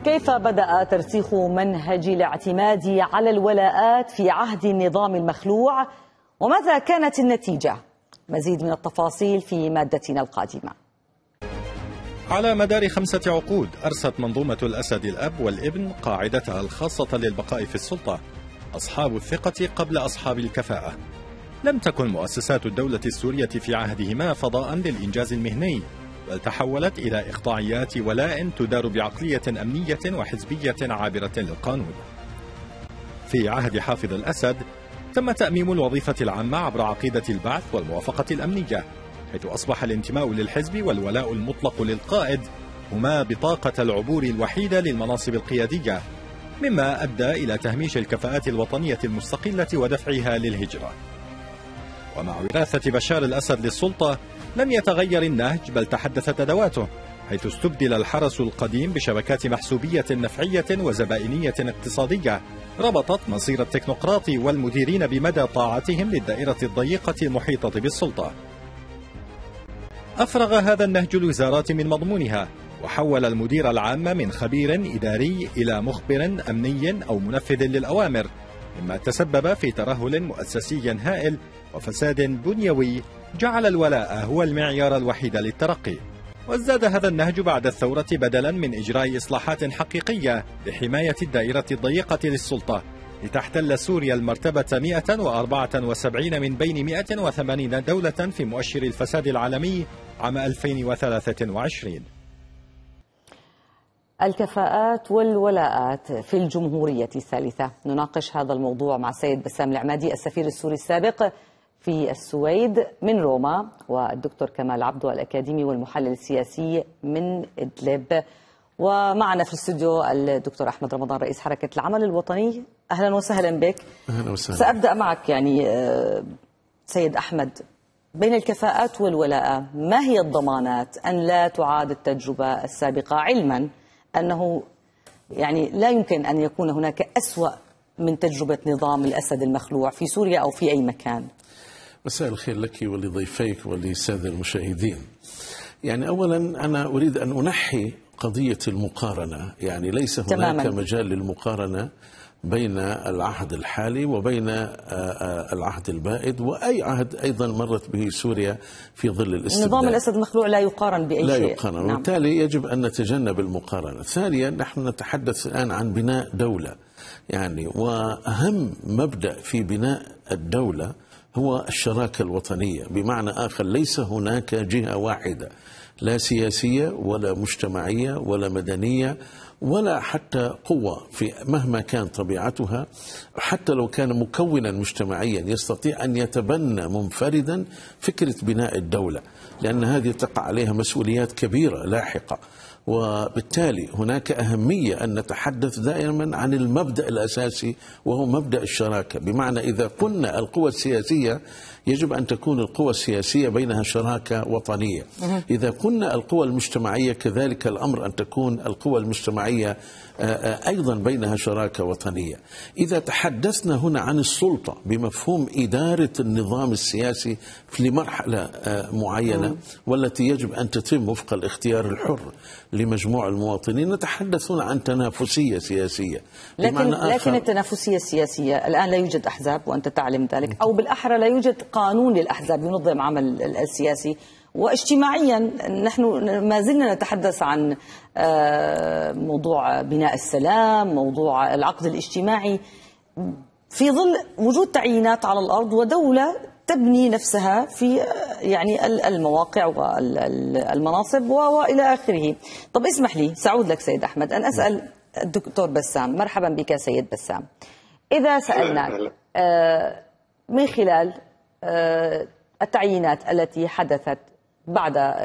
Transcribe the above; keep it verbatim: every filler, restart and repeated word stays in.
كيف بدأ ترسيخ منهج الاعتماد على الولاءات في عهد النظام المخلوع، وماذا كانت النتيجة؟ مزيد من التفاصيل في مادتنا القادمة. على مدار خمسة عقود أرست منظومة الأسد الأب والابن قاعدتها الخاصة للبقاء في السلطة، أصحاب الثقة قبل أصحاب الكفاءة. لم تكن مؤسسات الدولة السورية في عهدهما فضاء للإنجاز المهني، بل تحولت إلى إقطاعيات ولاء تدار بعقلية أمنية وحزبية عابرة للقانون. في عهد حافظ الأسد تم تأميم الوظيفة العامة عبر عقيدة البعث والموافقة الأمنية، حيث أصبح الانتماء للحزب والولاء المطلق للقائد هما بطاقة العبور الوحيدة للمناصب القيادية، مما أدى إلى تهميش الكفاءات الوطنية المستقلة ودفعها للهجرة. ومع وراثة بشار الأسد للسلطة لم يتغير النهج، بل تحدثت أدواته، حيث استبدل الحرس القديم بشبكات محسوبية نفعية وزبائنية اقتصادية ربطت مصير التكنوقراط والمديرين بمدى طاعتهم للدائرة الضيقة المحيطة بالسلطة. أفرغ هذا النهج الوزارات من مضمونها، وحول المدير العام من خبير إداري إلى مخبر أمني أو منفذ للأوامر، مما تسبب في ترهل مؤسسي هائل وفساد بنيوي جعل الولاء هو المعيار الوحيد للترقي. وازداد هذا النهج بعد الثورة، بدلا من إجراء إصلاحات حقيقية لحماية الدائرة الضيقة للسلطة لتحتل سوريا المرتبة مئة وأربعة وسبعين من بين مئة وثمانين دولة في مؤشر الفساد العالمي عام ألفين وثلاثة وعشرين. الكفاءات والولاءات في الجمهورية الثالثة، نناقش هذا الموضوع مع السيد بسام العمادي السفير السوري السابق في السويد من روما، والدكتور كمال عبدو الأكاديمي والمحلل السياسي من إدلب، ومعنا في الاستوديو الدكتور أحمد رمضان رئيس حركة العمل الوطني. أهلا وسهلا بك. أهلا وسهلا. سأبدأ معك يعني سيد أحمد، بين الكفاءات والولاء ما هي الضمانات أن لا تعاد التجربة السابقة، علما أنه يعني لا يمكن أن يكون هناك أسوأ من تجربة نظام الأسد المخلوع في سوريا أو في أي مكان؟ مساء الخير لك ولضيفيك وللسادة المشاهدين. يعني أولا أنا أريد أن أنحي قضية المقارنة، يعني ليس هناك تماماً مجال للمقارنة بين العهد الحالي وبين العهد البائد وأي عهد أيضا مرت به سوريا في ظل الاستبداد. نظام الأسد المخلوع لا يقارن بأي لا شيء. لا يقارن، وبالتالي يجب أن نتجنب المقارنة. ثانيا نحن نتحدث الآن عن بناء دولة، يعني وأهم مبدأ في بناء الدولة هو الشراكة الوطنية، بمعنى آخر ليس هناك جهة واحدة لا سياسية ولا مجتمعية ولا مدنية ولا حتى قوة في مهما كان طبيعتها، حتى لو كان مكونا مجتمعيا يستطيع أن يتبنى منفردا فكرة بناء الدولة، لأن هذه تقع عليها مسؤوليات كبيرة لاحقة. وبالتالي هناك أهمية أن نتحدث دائما عن المبدأ الأساسي وهو مبدأ الشراكة، بمعنى إذا قلنا القوى السياسية يجب أن تكون القوى السياسية بينها شراكة وطنية، إذا قلنا القوى المجتمعية كذلك الأمر أن تكون القوى المجتمعية أيضا بينها شراكة وطنية. إذا تحدثنا هنا عن السلطة بمفهوم إدارة النظام السياسي في مرحلة معينة والتي يجب أن تتم وفق الاختيار الحر لمجموع المواطنين، نتحدث هنا عن تنافسية سياسية. لكن, لكن التنافسية السياسية الآن لا يوجد أحزاب وأنت تعلم ذلك، أو بالأحرى لا يوجد قانون للأحزاب ينظم عمل السياسي، واجتماعيا نحن ما زلنا نتحدث عن موضوع بناء السلام، موضوع العقد الاجتماعي، في ظل وجود تعيينات على الأرض ودولة تبني نفسها في يعني المواقع والمناصب وإلى آخره. طب اسمح لي سأعود لك سيد أحمد أن أسأل الدكتور بسام. مرحبا بك سيد بسام. إذا سألناك من خلال التعيينات التي حدثت بعد